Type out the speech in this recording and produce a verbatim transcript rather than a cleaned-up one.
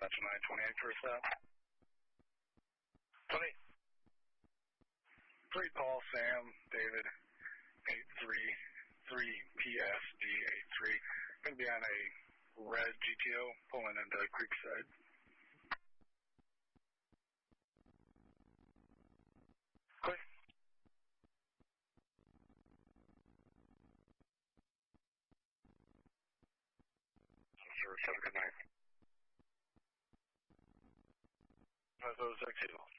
That's nine twenty-eight for a stop. twenty. three Paul, Sam, David, eight three three P S D eight three. Going to be on a red G T O pulling into Creekside. Quick. Sure, have a good night. That's those exhale.